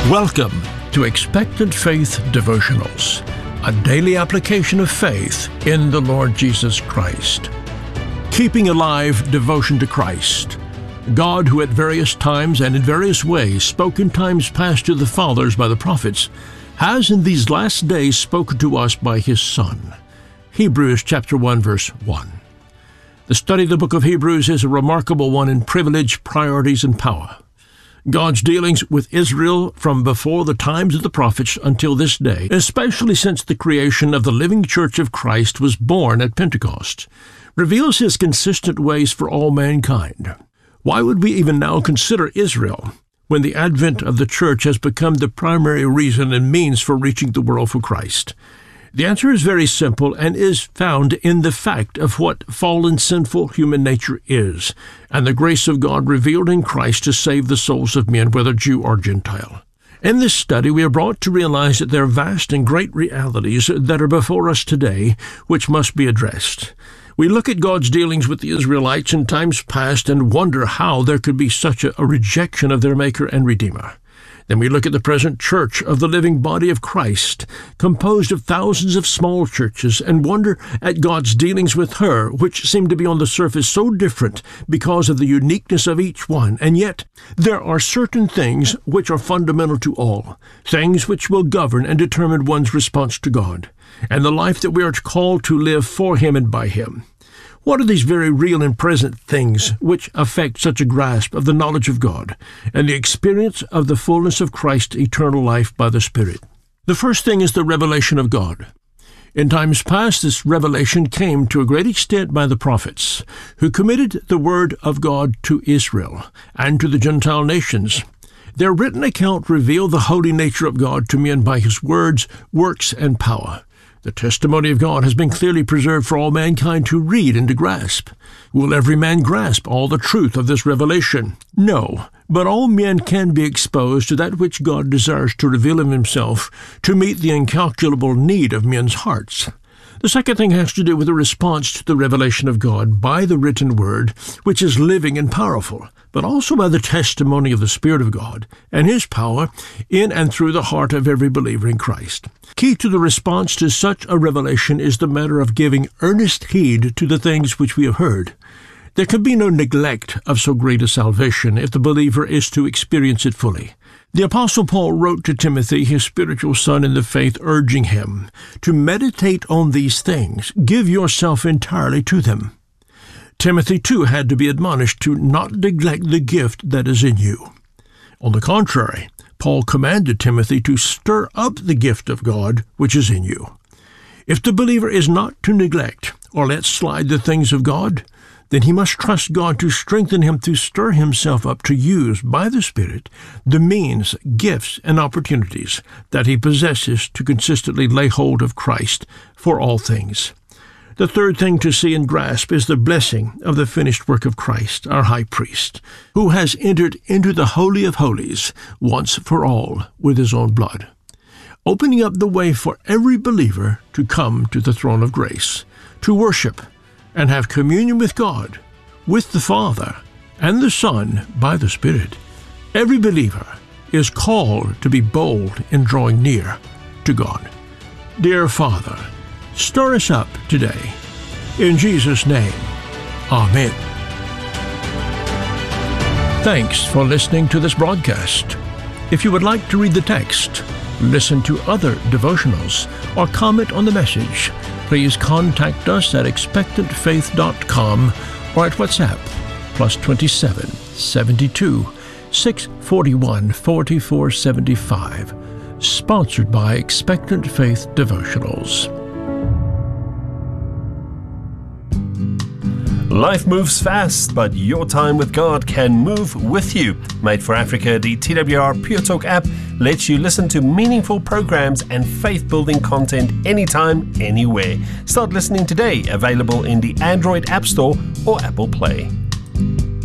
Welcome to Expectant Faith Devotionals, a daily application of faith in the Lord Jesus Christ. Keeping alive devotion to Christ. God, who at various times and in various ways spoke in times past to the fathers by the prophets, has in these last days spoken to us by His Son. Hebrews chapter 1, verse 1. The study of the book of Hebrews is a remarkable one in privilege, priorities, and power. God's dealings with Israel from before the times of the prophets until this day, especially since the creation of the living Church of Christ was born at Pentecost, reveals His consistent ways for all mankind. Why would we even now consider Israel when the advent of the church has become the primary reason and means for reaching the world for Christ? The answer is very simple and is found in the fact of what fallen, sinful human nature is, and the grace of God revealed in Christ to save the souls of men, whether Jew or Gentile. In this study, we are brought to realize that there are vast and great realities that are before us today, which must be addressed. We look at God's dealings with the Israelites in times past and wonder how there could be such a rejection of their Maker and Redeemer. Then we look at the present church of the living body of Christ, composed of thousands of small churches, and wonder at God's dealings with her, which seem to be on the surface so different because of the uniqueness of each one. And yet, there are certain things which are fundamental to all, things which will govern and determine one's response to God, and the life that we are called to live for Him and by Him. What are these very real and present things which affect such a grasp of the knowledge of God and the experience of the fullness of Christ's eternal life by the Spirit? The first thing is the revelation of God. In times past, this revelation came to a great extent by the prophets, who committed the word of God to Israel and to the Gentile nations. Their written account revealed the holy nature of God to men by His words, works, and power. The testimony of God has been clearly preserved for all mankind to read and to grasp. Will every man grasp all the truth of this revelation? No, but all men can be exposed to that which God desires to reveal of Himself to meet the incalculable need of men's hearts. The second thing has to do with the response to the revelation of God by the written word, which is living and powerful, but also by the testimony of the Spirit of God and His power in and through the heart of every believer in Christ. Key to the response to such a revelation is the matter of giving earnest heed to the things which we have heard. There can be no neglect of so great a salvation if the believer is to experience it fully. The Apostle Paul wrote to Timothy, his spiritual son in the faith, urging him to meditate on these things, give yourself entirely to them. Timothy, too, had to be admonished to not neglect the gift that is in you. On the contrary, Paul commanded Timothy to stir up the gift of God which is in you. If the believer is not to neglect or let slide the things of God, then he must trust God to strengthen him to stir himself up to use, by the Spirit, the means, gifts, and opportunities that he possesses to consistently lay hold of Christ for all things. The third thing to see and grasp is the blessing of the finished work of Christ, our high priest, who has entered into the Holy of Holies once for all with His own blood, opening up the way for every believer to come to the throne of grace, to worship and have communion with God, with the Father and the Son by the Spirit. Every believer is called to be bold in drawing near to God. Dear Father, stir us up today. In Jesus' name, Amen. Thanks for listening to this broadcast. If you would like to read the text, listen to other devotionals, or comment on the message, please contact us at expectantfaith.com or at WhatsApp +27 72 641 4475. Sponsored by Expectant Faith Devotionals. Life moves fast, but your time with God can move with you. Made for Africa, the TWR Pure Talk app lets you listen to meaningful programs and faith-building content anytime, anywhere. Start listening today, available in the Android App Store or Apple Play.